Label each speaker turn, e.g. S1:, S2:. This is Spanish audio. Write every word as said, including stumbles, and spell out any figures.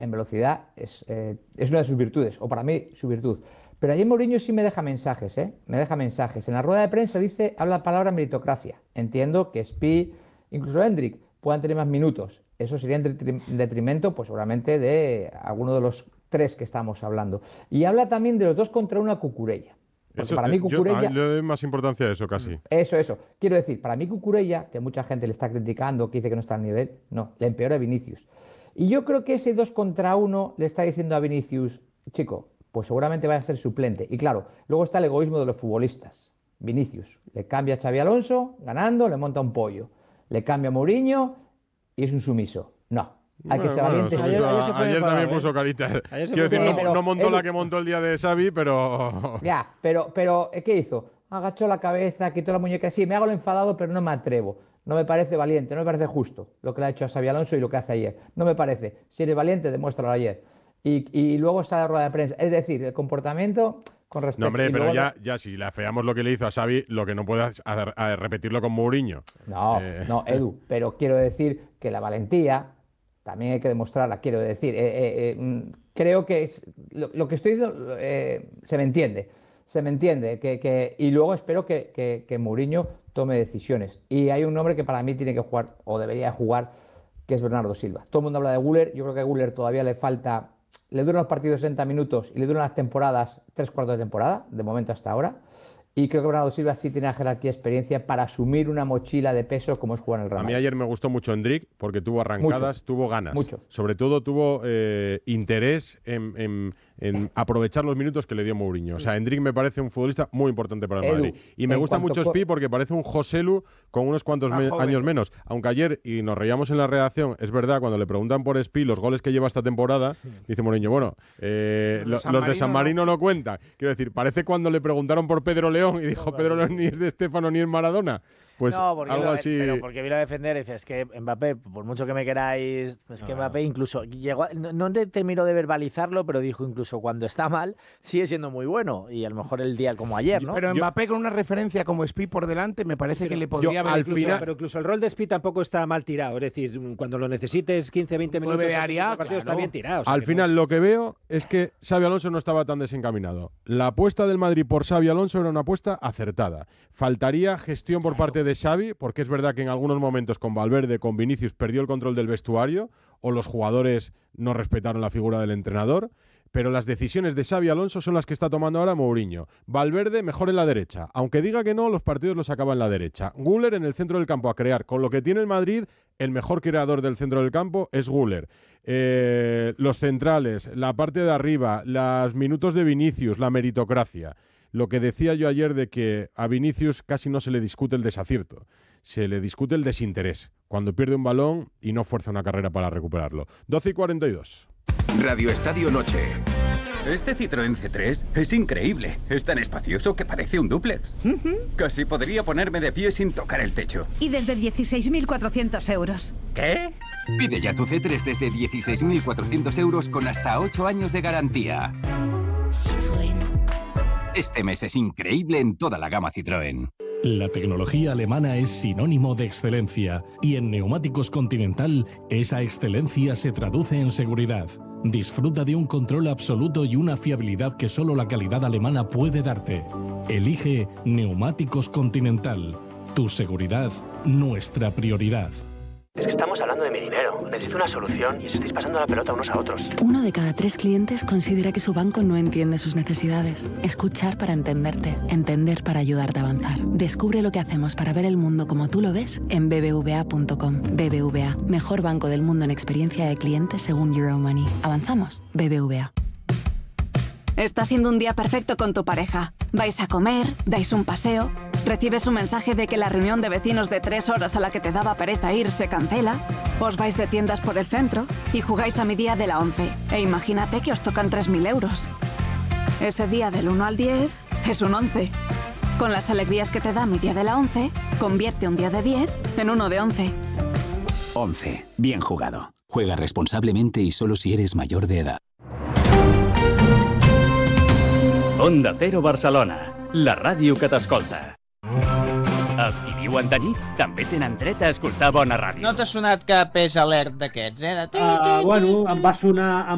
S1: en velocidad es, eh, es una de sus virtudes, o para mí su virtud. Pero ayer Mourinho sí me deja mensajes, ¿eh? Me deja mensajes. En la rueda de prensa dice, habla la palabra meritocracia. Entiendo que Spi, incluso Hendrik, puedan tener más minutos. Eso sería en detri- detrimento, pues seguramente, de alguno de los tres que estamos hablando. Y habla también de los dos contra una Cucurella. Porque
S2: Eso,
S1: para mí
S2: eh, yo
S1: Cucurella...
S2: ah, le doy más importancia a eso casi.
S1: Eso, eso. Quiero decir, para mí Cucurella, que mucha gente le está criticando, que dice que no está al nivel, no, le empeora a Vinicius. Y yo creo que ese dos contra uno le está diciendo a Vinicius, chico, pues seguramente va a ser suplente. Y claro, luego está el egoísmo de los futbolistas. Vinicius le cambia a Xabi Alonso, ganando, le monta un pollo. Le cambia a Mourinho y es un sumiso. No. Hay
S2: Bueno,
S1: que ser
S2: bueno,
S1: valiente.
S2: sumiso,
S3: Ayer- ayer se fue
S2: ayer
S3: enfadado,
S2: también
S3: ¿eh?
S2: puso carita.
S3: Ayer se
S2: Quiero
S3: fue
S2: decir, no,
S1: enfadado.
S2: no montó
S1: Pero,
S2: la
S1: Edu-
S2: que montó el día de Xavi, pero...
S1: Ya, pero, pero ¿qué hizo? Agachó la cabeza, quitó la muñeca. Sí, me hago lo enfadado, pero no me atrevo. No me parece valiente, no me parece justo lo que le ha hecho a Xabi Alonso y lo que hace ayer. No me parece. Si eres valiente, demuéstralo ayer. Y, y luego está la rueda de prensa. Es decir, el comportamiento con respecto...
S2: No, hombre,
S1: y
S2: pero
S1: luego
S2: ya, ya si le afeamos lo que le hizo a Xavi, lo que no puede hacer, a repetirlo con Mourinho.
S1: No,
S2: Eh.
S1: no, Edu, pero quiero decir que la valentía también hay que demostrarla. Quiero decir, eh, eh, eh, mm, creo que es- lo, lo que estoy diciendo eh, se me entiende. Se me entiende. Que, que- y luego espero que, que, que Mourinho tome decisiones. Y hay un nombre que para mí tiene que jugar, o debería jugar, que es Bernardo Silva. Todo el mundo habla de Güler. Yo creo que a Güler todavía le falta. Le duran los partidos sesenta minutos y le duran las temporadas tres cuartos de temporada, de momento hasta ahora. Y creo que Bernardo Silva sí tiene la jerarquía y experiencia para asumir una mochila de peso como es jugar en el Real
S2: A mí
S1: Madrid.
S2: ayer me gustó mucho Hendrik porque tuvo arrancadas,
S1: Mucho.
S2: tuvo ganas.
S1: Mucho.
S2: Sobre todo tuvo eh, interés en, en- en aprovechar los minutos que le dio Mourinho. O sea, Hendrik me parece un futbolista muy importante para el
S1: Edu,
S2: Madrid. Y me
S1: en
S2: gusta
S1: cuanto
S2: mucho
S1: co-
S2: Spi porque parece un Joselu con unos cuantos
S3: Más
S2: me-
S3: joven.
S2: años menos. Aunque ayer, y nos reíamos en la redacción, es verdad, cuando le preguntan por Spi los goles que lleva esta temporada, dice Mourinho, bueno, eh,
S3: Los de
S2: lo-
S3: San
S2: los de San
S3: Marino
S2: Marino no cuentan. Quiero decir, parece cuando le preguntaron por Pedro León y dijo, Pedro León ni es de Estefano ni es Maradona. Pues
S4: no, porque
S2: algo
S4: lo-
S2: así...
S4: pero porque vino a defender, dice, es que Mbappé, por mucho que me queráis, es que
S3: No,
S4: Mbappé incluso llegó, a- no, no te- terminó de verbalizarlo, pero dijo incluso cuando está mal, sigue siendo muy bueno, y a lo mejor el día como ayer, ¿no?
S3: Pero
S2: Yo-
S3: Mbappé con una referencia como Spi por delante me parece que le
S2: yo
S3: podría haber
S2: al
S3: incluso-
S2: final-
S5: Pero incluso el rol de Spi tampoco está mal tirado. Es decir, cuando lo necesites quince, veinte minutos,
S3: Nueve de área,
S5: el partido está
S3: claro.
S5: bien tirado. o sea
S2: Al
S5: que
S2: final
S5: no-
S2: lo que veo es que Xabi Alonso no estaba tan desencaminado. La apuesta del Madrid por Xabi Alonso era una apuesta acertada. Faltaría gestión por parte de Xavi, porque es verdad que en algunos momentos con Valverde, con Vinicius, perdió el control del vestuario o los jugadores no respetaron la figura del entrenador. Pero las decisiones de Xabi Alonso son las que está tomando ahora Mourinho. Valverde mejor en la derecha. Aunque diga que no, los partidos los acaba en la derecha. Güler en el centro del campo a crear. Con lo que tiene el Madrid, el mejor creador del centro del campo es Güler. Eh, los centrales, la parte de arriba, los minutos de Vinicius, la meritocracia. Lo que decía yo ayer de que a Vinicius casi no se le discute el desacierto. Se le discute el desinterés. Cuando pierde un balón y no fuerza una carrera para recuperarlo. doce y cuarenta y dos.
S6: Radio Estadio Noche.
S7: Este Citroën C tres es increíble. Es tan espacioso que parece un dúplex. Casi podría ponerme de pie sin tocar el techo.
S8: Y desde dieciséis mil cuatrocientos euros.
S7: ¿Qué?
S6: Pide ya tu C tres desde dieciséis mil cuatrocientos euros con hasta ocho años de garantía.
S8: Citroën.
S6: Este mes es increíble en toda la gama Citroën.
S9: La tecnología alemana es sinónimo de excelencia y en Neumáticos Continental esa excelencia se traduce en seguridad. Disfruta de un control absoluto y una fiabilidad que solo la calidad alemana puede darte. Elige Neumáticos Continental. Tu seguridad, nuestra prioridad.
S10: Es que estamos hablando de mi dinero. Necesito una solución y os estáis pasando la pelota unos a otros.
S11: Uno de cada tres clientes considera que su banco no entiende sus necesidades. Escuchar para entenderte, entender para ayudarte a avanzar. Descubre lo que hacemos para ver el mundo como tú lo ves en b b v a punto com. B B V A, mejor banco del mundo en experiencia de cliente según Euromoney. ¿Avanzamos? B B V A.
S8: Está siendo un día perfecto con tu pareja. Vais a comer, dais un paseo, recibes un mensaje de que la reunión de vecinos de tres horas a la que te daba pereza ir se cancela, os vais de tiendas por el centro y jugáis a mi día de la once. E imagínate que os tocan tres mil euros. Ese día del uno al diez es un once. Con las alegrías que te da mi día de la once, convierte un día de diez en uno de once.
S7: once. Bien jugado. Juega responsablemente y solo si eres mayor de edad.
S12: Onda Cero Barcelona, la ràdio que t'escolta. Els qui viuen de nit també tenen dret a escoltar bona ràdio.
S13: No t'ha sonat cap pes alert d'aquests, eh? De...
S5: Uh, bueno, em va sonar... Em